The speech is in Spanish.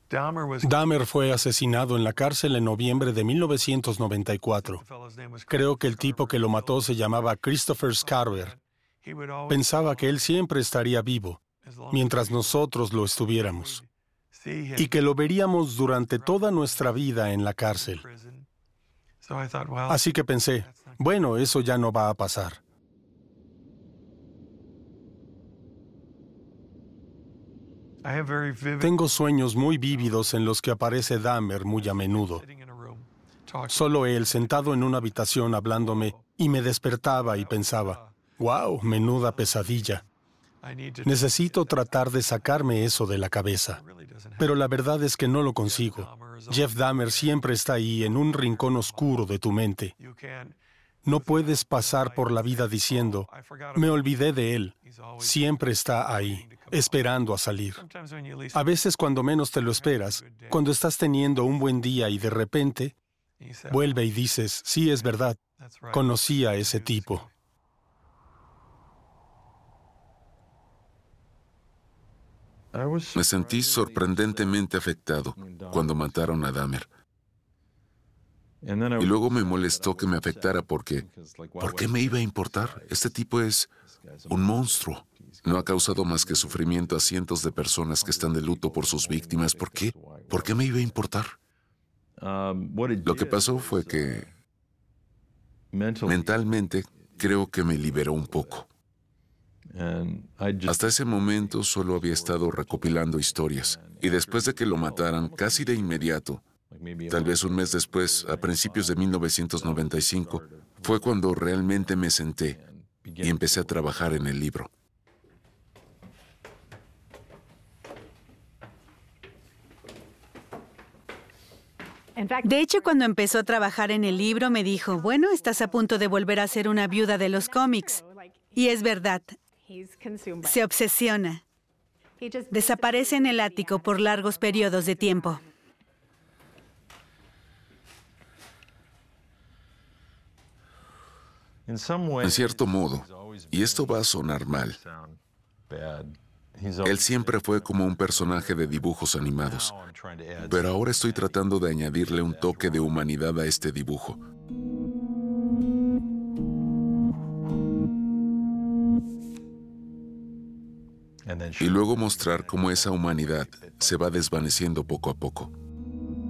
Dahmer fue asesinado en la cárcel en noviembre de 1994. Creo que el tipo que lo mató se llamaba Christopher Scarver. Pensaba que él siempre estaría vivo, mientras nosotros lo estuviéramos, y que lo veríamos durante toda nuestra vida en la cárcel. Así que pensé, bueno, eso ya no va a pasar. Tengo sueños muy vívidos en los que aparece Dahmer muy a menudo. Solo él sentado en una habitación hablándome, y me despertaba y pensaba, wow, menuda pesadilla. Necesito tratar de sacarme eso de la cabeza. Pero la verdad es que no lo consigo. Jeff Dahmer siempre está ahí, en un rincón oscuro de tu mente. No puedes pasar por la vida diciendo, me olvidé de él. Siempre está ahí, esperando a salir. A veces cuando menos te lo esperas, cuando estás teniendo un buen día y de repente, vuelve y dices, sí, es verdad, conocí a ese tipo. Me sentí sorprendentemente afectado cuando mataron a Dahmer. Y luego me molestó que me afectara porque, ¿por qué me iba a importar? Este tipo es un monstruo. No ha causado más que sufrimiento a cientos de personas que están de luto por sus víctimas. ¿Por qué? ¿Por qué me iba a importar? Lo que pasó fue que mentalmente creo que me liberó un poco. Hasta ese momento solo había estado recopilando historias. Y después de que lo mataran, casi de inmediato, tal vez un mes después, a principios de 1995, fue cuando realmente me senté y empecé a trabajar en el libro. De hecho, cuando empezó a trabajar en el libro, me dijo, bueno, estás a punto de volver a ser una viuda de los cómics. Y es verdad. Se obsesiona. Desaparece en el ático por largos periodos de tiempo. En cierto modo, y esto va a sonar mal, él siempre fue como un personaje de dibujos animados, pero ahora estoy tratando de añadirle un toque de humanidad a este dibujo. Y luego mostrar cómo esa humanidad se va desvaneciendo poco a poco.